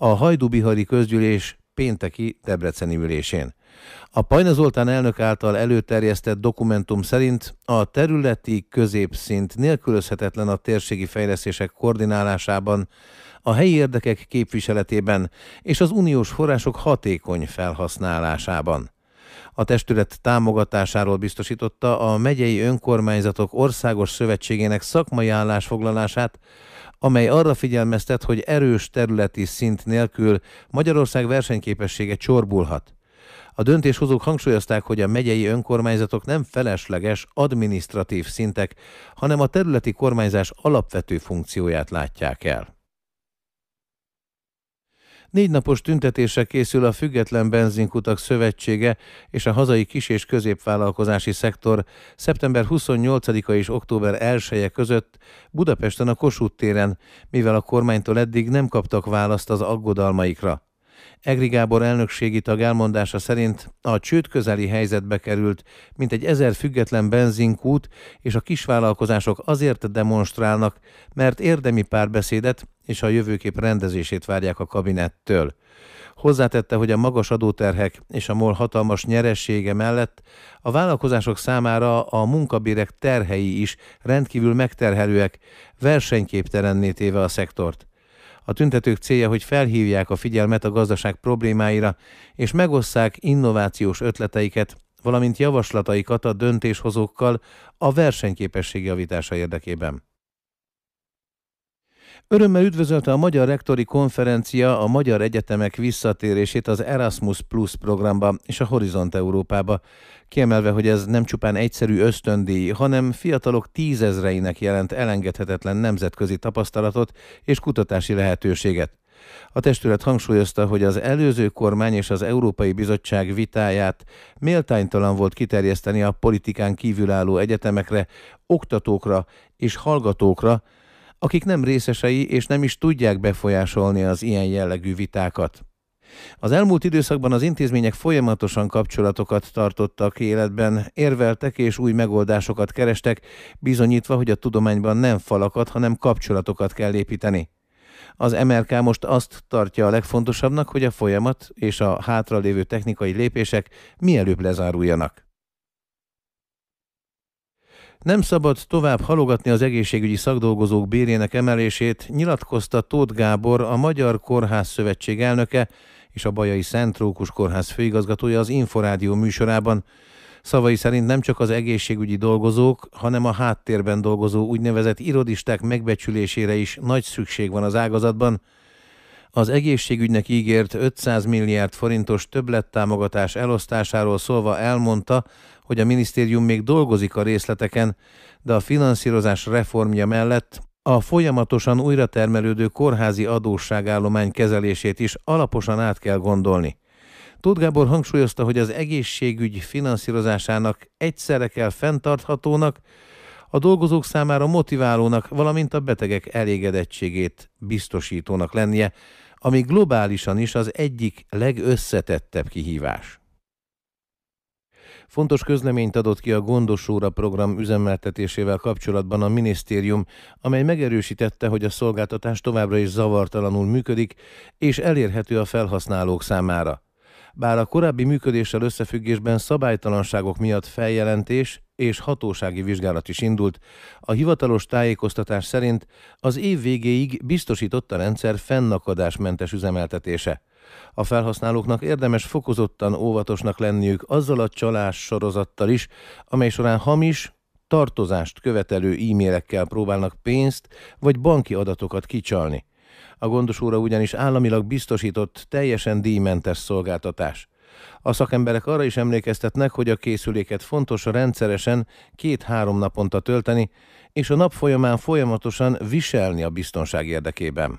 a hajdúbihari közgyűlés pénteki debreceni ülésén. A Pajna Zoltán elnök által előterjesztett dokumentum szerint a területi középszint nélkülözhetetlen a térségi fejlesztések koordinálásában, a helyi érdekek képviseletében és az uniós források hatékony felhasználásában. A testület támogatásáról biztosította a megyei önkormányzatok országos szövetségének szakmai állásfoglalását, amely arra figyelmeztet, hogy erős területi szint nélkül Magyarország versenyképessége csorbulhat. A döntéshozók hangsúlyozták, hogy a megyei önkormányzatok nem felesleges adminisztratív szintek, hanem a területi kormányzás alapvető funkcióját látják el. 4 napos tüntetésre készül a Független Benzinkutak Szövetsége és a hazai kis- és középvállalkozási szektor szeptember 28-a és október 1-e között Budapesten a Kossuth téren, mivel a kormánytól eddig nem kaptak választ az aggodalmaikra. Egri Gábor elnökségi tag elmondása szerint a csőd közeli helyzetbe került mintegy 1000 független benzinkút, és a kisvállalkozások azért demonstrálnak, mert érdemi párbeszédet és a jövőkép rendezését várják a kabinettől. Hozzátette, hogy a magas adóterhek és a MOL hatalmas nyeressége mellett a vállalkozások számára a munkabérek terhei is rendkívül megterhelőek, versenyképtelenné téve a szektort. A tüntetők célja, hogy felhívják a figyelmet a gazdaság problémáira, és megosszák innovációs ötleteiket, valamint javaslataikat a döntéshozókkal a versenyképesség javítása érdekében. Örömmel üdvözölte a Magyar Rektori Konferencia a magyar egyetemek visszatérését az Erasmus Plus programba és a Horizont Európába, kiemelve, hogy ez nem csupán egyszerű ösztöndíj, hanem fiatalok tízezreinek jelent elengedhetetlen nemzetközi tapasztalatot és kutatási lehetőséget. A testület hangsúlyozta, hogy az előző kormány és az Európai Bizottság vitáját méltánytalan volt kiterjeszteni a politikán kívülálló egyetemekre, oktatókra és hallgatókra, akik nem részesei és nem is tudják befolyásolni az ilyen jellegű vitákat. Az elmúlt időszakban az intézmények folyamatosan kapcsolatokat tartottak életben, érveltek és új megoldásokat kerestek, bizonyítva, hogy a tudományban nem falakat, hanem kapcsolatokat kell építeni. Az MRK most azt tartja a legfontosabbnak, hogy a folyamat és a hátralévő technikai lépések mielőbb lezáruljanak. Nem szabad tovább halogatni az egészségügyi szakdolgozók bérének emelését, nyilatkozta Tóth Gábor, a Magyar Kórház Szövetség elnöke és a Bajai Szent Rókus Kórház főigazgatója az Inforádió műsorában. Szavai szerint nem csak az egészségügyi dolgozók, hanem a háttérben dolgozó úgynevezett irodisták megbecsülésére is nagy szükség van az ágazatban. Az egészségügynek ígért 500 milliárd forintos többlettámogatás elosztásáról szólva elmondta, hogy a minisztérium még dolgozik a részleteken, de a finanszírozás reformja mellett a folyamatosan újratermelődő kórházi adósságállomány kezelését is alaposan át kell gondolni. Tóth Gábor hangsúlyozta, hogy az egészségügy finanszírozásának egyszerre kell fenntarthatónak, a dolgozók számára motiválónak, valamint a betegek elégedettségét biztosítónak lennie, ami globálisan is az egyik legösszetettebb kihívás. Fontos közleményt adott ki a Gondos óra program üzemeltetésével kapcsolatban a minisztérium, amely megerősítette, hogy a szolgáltatás továbbra is zavartalanul működik és elérhető a felhasználók számára. Bár a korábbi működéssel összefüggésben szabálytalanságok miatt feljelentés és hatósági vizsgálat is indult, a hivatalos tájékoztatás szerint az év végéig biztosított a rendszer fennakadásmentes üzemeltetése. A felhasználóknak érdemes fokozottan óvatosnak lenniük azzal a csalás sorozattal is, amely során hamis, tartozást követelő e-mailekkel próbálnak pénzt vagy banki adatokat kicsalni. A Gondos óra ugyanis államilag biztosított, teljesen díjmentes szolgáltatás. A szakemberek arra is emlékeztetnek, hogy a készüléket fontos rendszeresen 2-3 naponta tölteni, és a nap folyamán folyamatosan viselni a biztonság érdekében.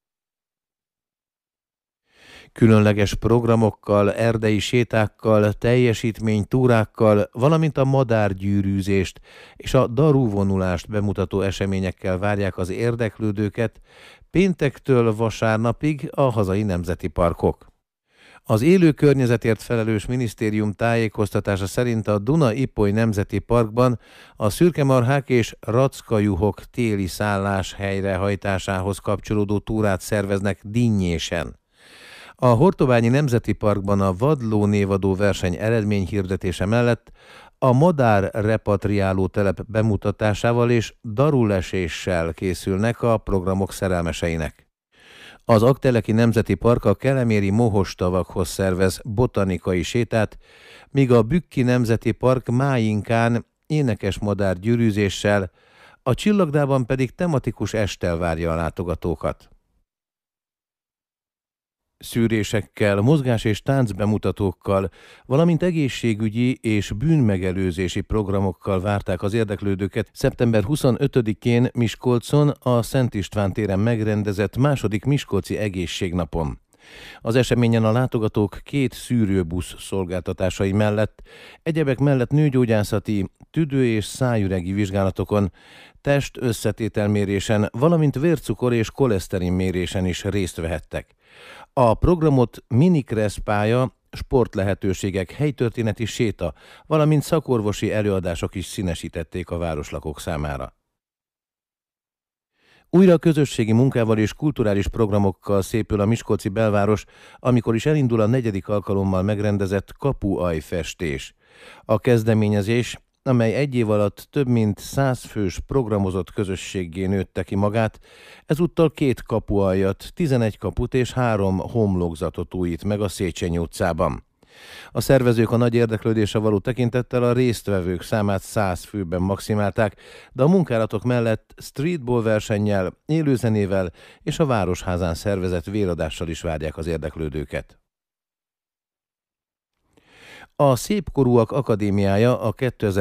Különleges programokkal, erdei sétákkal, teljesítménytúrákkal, valamint a madárgyűrűzést és a darúvonulást bemutató eseményekkel várják az érdeklődőket péntektől vasárnapig a hazai nemzeti parkok. Az élő környezetért felelős minisztérium tájékoztatása szerint a Duna-Ipoly Nemzeti Parkban a szürkemarhák és rackajuhok téli szállás helyrehajtásához kapcsolódó túrát szerveznek Dinnyésen. A Hortobányi Nemzeti Parkban a vadló névadó verseny eredményhirdetése mellett a madár repatriáló telep bemutatásával és daruleséssel készülnek a programok szerelmeseinek. Az Aggteleki Nemzeti Park a keleméri mohostavakhoz szervez botanikai sétát, míg a Bükki Nemzeti Park Máinkán énekes madár gyűrűzéssel, a Csillagdában pedig tematikus esttel várja a látogatókat. Szűrésekkel, mozgás- és táncbemutatókkal, valamint egészségügyi és bűnmegelőzési programokkal várták az érdeklődőket szeptember 25-én Miskolcon a Szent István téren megrendezett második Miskolci Egészségnapon. Az eseményen a látogatók 2 szűrőbusz szolgáltatásai mellett, egyebek mellett nőgyógyászati, tüdő- és szájüregi vizsgálatokon, test-összetételmérésen, valamint vércukor- és koleszterinmérésen is részt vehettek. A programot minikresszpálya, sportlehetőségek, helytörténeti séta, valamint szakorvosi előadások is színesítették a városlakók számára. Újra a közösségi munkával és kulturális programokkal szépül a miskolci belváros, amikor is elindul a 4. alkalommal megrendezett kapuajfestés. A kezdeményezés, amely egy év alatt több mint 100 fős programozott közösséggé nőtte ki magát, ezúttal 2 kapualjat, 11 kaput és 3 homlokzatot újít meg a Széchenyi utcában. A szervezők a nagy érdeklődésre való tekintettel a résztvevők számát 100 főben maximálták, de a munkálatok mellett streetball versennyel, élőzenével és a Városházán szervezett véradással is várják az érdeklődőket. A Szépkorúak Akadémiája a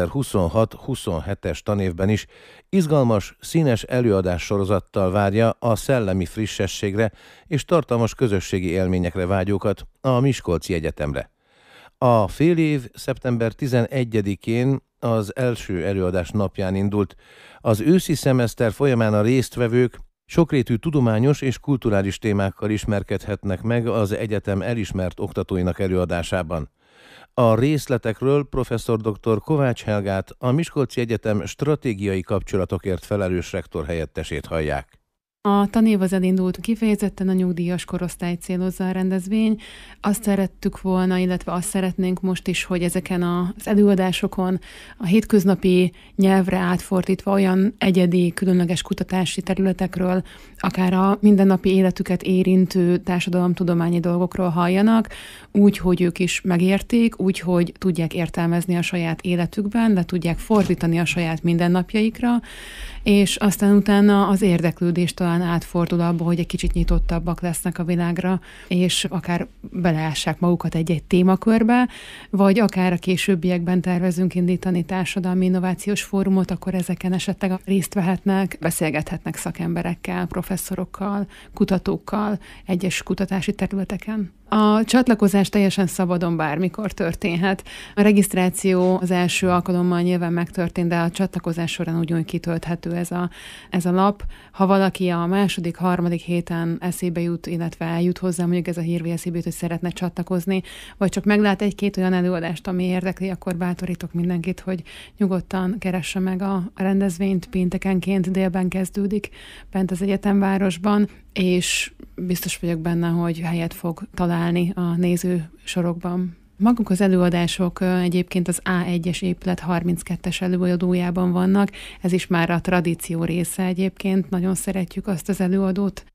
2026-27-es tanévben is izgalmas, színes előadássorozattal várja a szellemi frissességre és tartalmas közösségi élményekre vágyókat a Miskolci Egyetemre. A félév szeptember 11-én az első előadás napján indult. Az őszi szemeszter folyamán a résztvevők sokrétű tudományos és kulturális témákkal ismerkedhetnek meg az egyetem elismert oktatóinak előadásában. A részletekről professzor dr. Kovács Helgát, a Miskolci Egyetem stratégiai kapcsolatokért felelős rektor helyettesét hallják. A tanév az elindult, kifejezetten a nyugdíjas korosztály célozza a rendezvény. Azt szerettük volna, illetve azt szeretnénk most is, hogy ezeken az előadásokon a hétköznapi nyelvre átfordítva olyan egyedi, különleges kutatási területekről, akár a mindennapi életüket érintő társadalomtudományi dolgokról halljanak, úgy, hogy ők is megérték, úgy, hogy tudják értelmezni a saját életükben, le tudják fordítani a saját mindennapjaikra, és aztán utána az érdeklődés talán átfordul abba, hogy egy kicsit nyitottabbak lesznek a világra, és akár beleássák magukat egy-egy témakörbe, vagy akár a későbbiekben tervezünk indítani társadalmi innovációs fórumot, akkor ezeken esetleg részt vehetnek, beszélgethetnek szakemberekkel, professzorokkal, kutatókkal egyes kutatási területeken. A csatlakozás teljesen szabadon bármikor történhet. A regisztráció az első alkalommal nyilván megtörtént, de a csatlakozás során úgy kitölthető ez a lap. Ha valaki a második, harmadik héten eszébe jut, illetve eljut hozzá, mondjuk ez a hírvi eszébe jut, hogy szeretne csatlakozni, vagy csak meglát egy-két olyan előadást, ami érdekli, akkor bátorítok mindenkit, hogy nyugodtan keresse meg a rendezvényt. Péntekenként délben kezdődik bent az egyetemvárosban, és biztos vagyok benne, hogy helyet fog találni a néző sorokban. Maguk az előadások egyébként az A1-es épület 32-es előadójában vannak, ez is már a tradíció része egyébként, nagyon szeretjük azt az előadót.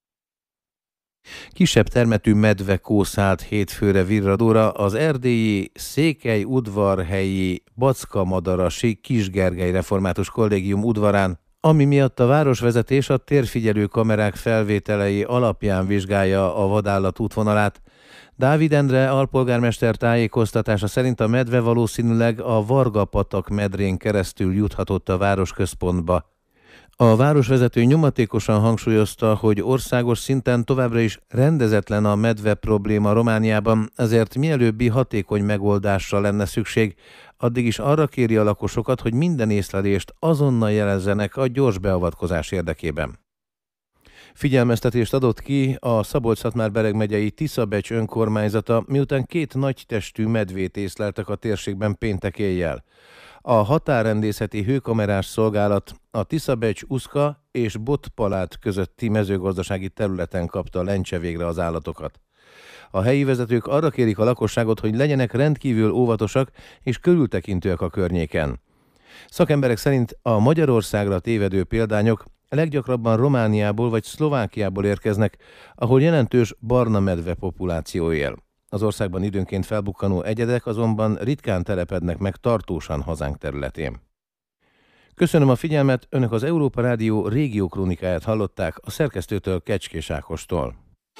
Kisebb termetű medvekó szállt hétfőre Virradóra az erdélyi Székelyudvarhelyi Backa-Madarasi Kisgergely Református Kollégium udvarán, ami miatt a városvezetés a térfigyelő kamerák felvételei alapján vizsgálja a vadállat útvonalát. Dávid Endre alpolgármester tájékoztatása szerint a medve valószínűleg a Varga-patak medrén keresztül juthatott a városközpontba. A városvezető nyomatékosan hangsúlyozta, hogy országos szinten továbbra is rendezetlen a medve probléma Romániában, ezért mielőbbi hatékony megoldásra lenne szükség. Addig is arra kéri a lakosokat, hogy minden észlelést azonnal jelezzenek a gyors beavatkozás érdekében. Figyelmeztetést adott ki a Szabolcs-Szatmár-Bereg megyei Tiszabecs önkormányzata, miután 2 nagytestű medvét észleltek a térségben péntek éjjel. A határrendészeti hőkamerás szolgálat a Tiszabecs-Uszka és Botpalát közötti mezőgazdasági területen kapta lencse végre az állatokat. A helyi vezetők arra kérik a lakosságot, hogy legyenek rendkívül óvatosak és körültekintőek a környéken. Szakemberek szerint a Magyarországra tévedő példányok leggyakrabban Romániából vagy Szlovákiából érkeznek, ahol jelentős barna medve populáció él. Az országban időnként felbukkanó egyedek azonban ritkán telepednek meg tartósan hazánk területén. Köszönöm a figyelmet, Önök az Európa Rádió régiókrónikáját hallották a szerkesztőtől, Kecskés Ákostól.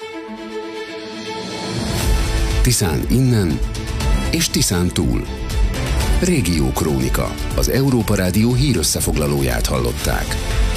Tiszán innen és Tiszán túl. Régiókrónika, az Európa Rádió hírösszefoglalóját hallották.